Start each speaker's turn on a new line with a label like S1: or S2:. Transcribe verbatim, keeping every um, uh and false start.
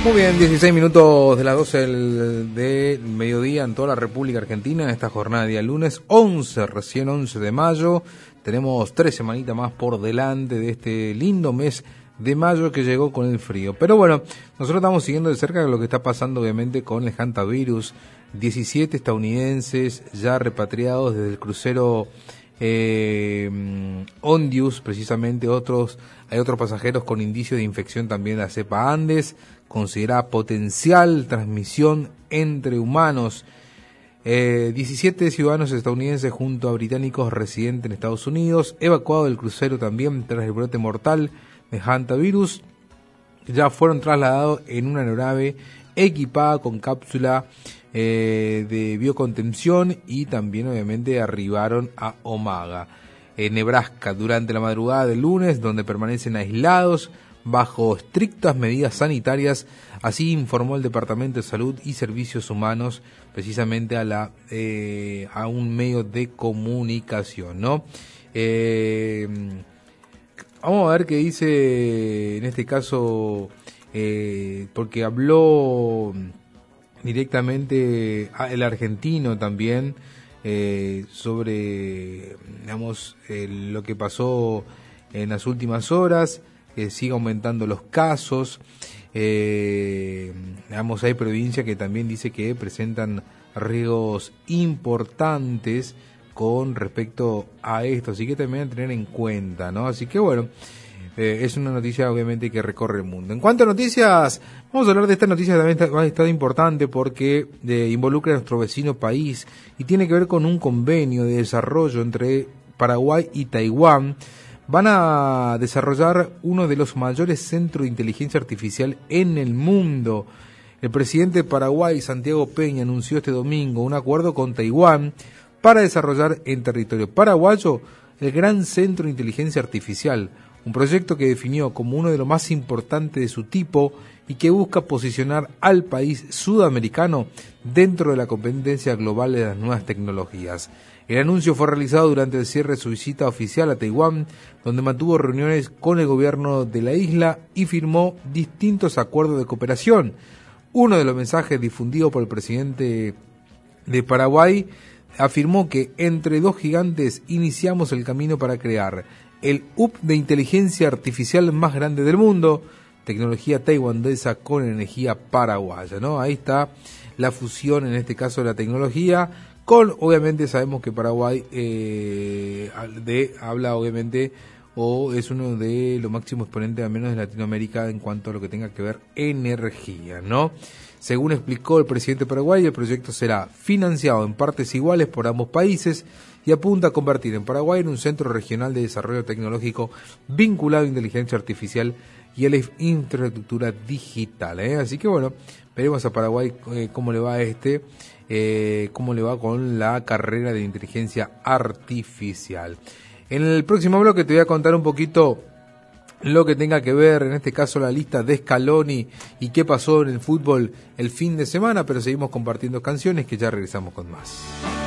S1: Muy bien, dieciséis minutos de las doce del, del mediodía en toda la República Argentina, en esta jornada de día lunes once, recién once de mayo. Tenemos tres semanitas más por delante de este lindo mes de mayo que llegó con el frío. Pero bueno, nosotros estamos siguiendo de cerca lo que está pasando obviamente con el hantavirus. diecisiete estadounidenses ya repatriados desde el crucero eh, Ondius, precisamente otros, hay otros pasajeros con indicios de infección también de la cepa Andes, considerada potencial transmisión entre humanos. Eh, diecisiete ciudadanos estadounidenses junto a británicos residentes en Estados Unidos, evacuados del crucero también tras el brote mortal de hantavirus, ya fueron trasladados en una aeronave equipada con cápsula eh, de biocontención y también obviamente arribaron a Omaha, en Nebraska, durante la madrugada del lunes, donde permanecen aislados bajo estrictas medidas sanitarias. Así informó el Departamento de Salud y Servicios Humanos, precisamente a la eh, a un medio de comunicación, ¿no? Eh, vamos a ver qué dice en este caso, eh, porque habló directamente el argentino también eh, sobre, digamos, eh, lo que pasó en las últimas horas. Que sigue aumentando los casos, eh, digamos, hay provincias que también dice que presentan riesgos importantes con respecto a esto, así que también a tener en cuenta, ¿no? Así que bueno, eh, es una noticia obviamente que recorre el mundo. En cuanto a noticias, vamos a hablar de esta noticia que también está, está importante porque eh, involucra a nuestro vecino país y tiene que ver con un convenio de desarrollo entre Paraguay y Taiwán. Van a desarrollar uno de los mayores centros de inteligencia artificial en el mundo. El presidente de Paraguay, Santiago Peña, anunció este domingo un acuerdo con Taiwán para desarrollar en territorio paraguayo el Gran Centro de Inteligencia Artificial, un proyecto que definió como uno de los más importantes de su tipo y que busca posicionar al país sudamericano dentro de la competencia global de las nuevas tecnologías. El anuncio fue realizado durante el cierre de su visita oficial a Taiwán, donde mantuvo reuniones con el gobierno de la isla y firmó distintos acuerdos de cooperación. Uno de los mensajes difundidos por el presidente de Paraguay afirmó que entre dos gigantes iniciamos el camino para crear el hub de inteligencia artificial más grande del mundo, tecnología taiwanesa con energía paraguaya, ¿no? Ahí está la fusión, en este caso de la tecnología, con, obviamente sabemos que Paraguay eh, de, habla obviamente o es uno de los máximos exponentes al menos de Latinoamérica en cuanto a lo que tenga que ver energía, ¿no? Según explicó el presidente de Paraguay, el proyecto será financiado en partes iguales por ambos países y apunta a convertir en Paraguay en un centro regional de desarrollo tecnológico vinculado a inteligencia artificial y a la infraestructura digital, ¿eh? Así que bueno, veremos a Paraguay eh, cómo le va a este, eh, cómo le va con la carrera de inteligencia artificial. En el próximo bloque te voy a contar un poquito lo que tenga que ver, en este caso, la lista de Scaloni y qué pasó en el fútbol el fin de semana, pero seguimos compartiendo canciones que ya regresamos con más.